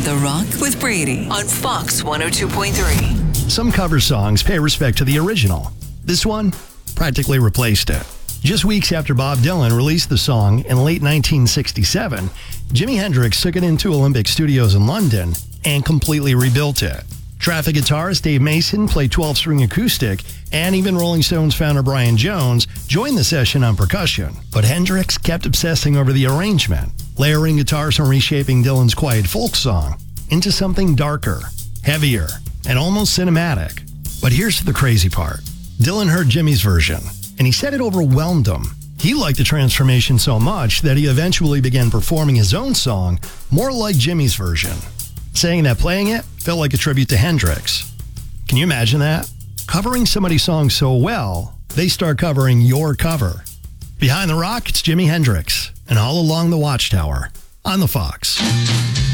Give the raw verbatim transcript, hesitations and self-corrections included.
The Rock with Brady on Fox one oh two point three. Some cover songs pay respect to the original. This one practically replaced it. Just weeks after Bob Dylan released the song in late nineteen sixty-seven, Jimi Hendrix took it into Olympic Studios in London and completely rebuilt it. Traffic guitarist Dave Mason played twelve-string acoustic, and even Rolling Stones founder Brian Jones joined the session on percussion. But Hendrix kept obsessing over the arrangement, layering guitars and reshaping Dylan's quiet folk song into something darker, heavier, and almost cinematic. But here's the crazy part. Dylan heard Jimmy's version, and he said it overwhelmed him. He liked the transformation so much that he eventually began performing his own song more like Jimmy's version, saying that playing it felt like a tribute to Hendrix. Can you imagine that? Covering somebody's song so well, they start covering your cover. Behind the Rock, it's Jimi Hendrix, and All Along the Watchtower on the Fox.